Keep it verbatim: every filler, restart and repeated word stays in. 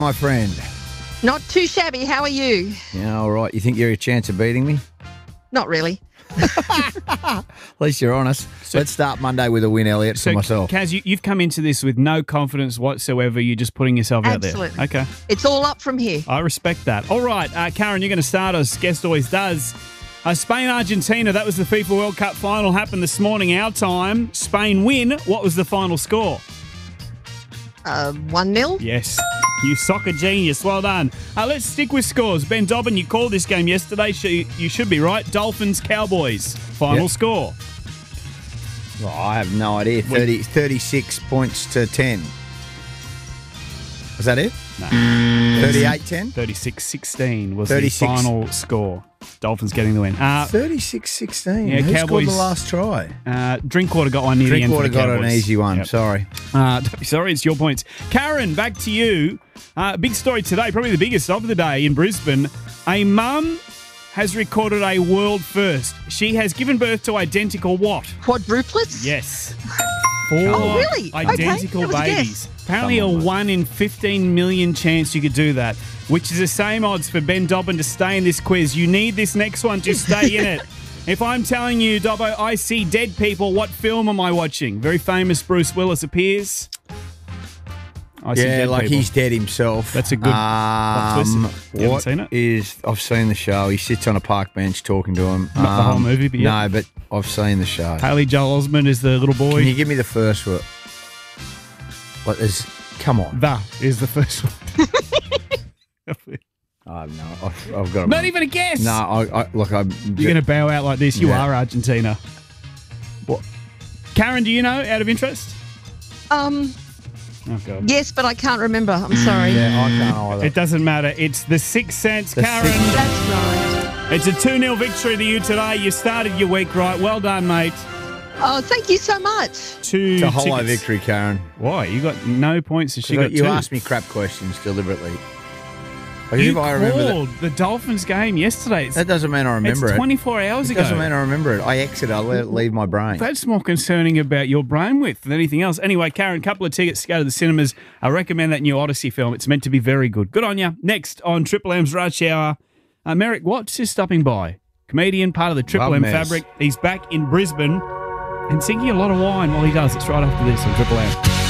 My friend. Not too shabby. How are you? Yeah, all right. You think you're a chance of beating me? Not really. At least you're honest. So, Let's start Monday with a win, Elliot, so for myself. Kaz, you, you've come into this with no confidence whatsoever. You're just putting yourself Absolutely. out there. Okay. It's all up from here. I respect that. All right, uh, Karen, you're going to start as guest always does. Uh, Spain-Argentina, that was the FIFA World Cup final, happened this morning, our time. Spain win. What was the final score? Uh, one nil? Yes. You soccer genius. Well done. Uh, let's stick with scores. Ben Dobbin, you called this game yesterday. You should be right. Dolphins-Cowboys. Final yep. score. Oh, I have no idea. thirty, thirty-six points to ten. Was that it? No. thirty-eight ten? thirty-six sixteen was thirty-six. the final score. Dolphins getting the win. Uh, thirty-six sixteen. Yeah, Who Cowboys, scored the last try? Uh, Drinkwater got one near Drinkwater the end for the got an easy one. Yep. Sorry. Uh, don't be sorry, it's your points. Karen, back to you. Uh, big story today, probably the biggest of the day in Brisbane. A mum has recorded a world first. She has given birth to identical what? Quadruplets? Yes. Four oh, really? identical okay. babies. Apparently a one in fifteen million chance you could do that, which is the same odds for Ben Dobbin to stay in this quiz. You need this next one to stay in it. If I'm telling you, Dobbo, I see dead people, what film am I watching? Very famous Bruce Willis appears. I see yeah, dead like people. he's dead himself. That's a good um, twist. You what seen it? Is, I've seen the show. He sits on a park bench talking to him. Not um, the whole movie, but yeah. No, but I've seen the show. Haley Joel Osment is the little boy. Can you give me the first one? What is? Come on. The is the first one. I have no. I've, I've got. Not even a guess. No, I, I look. I'm. You're going to bow out like this. You yeah. are Argentina. What? Karen, do you know? Out of interest. Um. Oh God. Yes, but I can't remember. I'm sorry. Yeah, I can't either. It doesn't matter. It's The Sixth Sense, The Karen. Sixth. That's right. It's a two nil victory to you today. You started your week right. Well done, mate. Oh, thank you so much. Two It's a hollow tickets. victory, Karen. Why? You got no points and she got You two. asked me crap questions deliberately. Like, You if I remember called that, the Dolphins game yesterday. It's, that doesn't mean I remember it's it. twenty-four hours It ago. doesn't mean I remember it. I exit. I let it leave my brain. That's more concerning about your brain width than anything else. Anyway, Karen, couple of tickets to go to the cinemas. I recommend that new Odyssey film. It's meant to be very good. Good on you. Next on Triple M's Rush Hour, uh, Merrick Watts is stopping by. Comedian, part of the Triple Love M Mez. fabric. He's back in Brisbane and singing a lot of wine while he does. It's right after this on Triple M.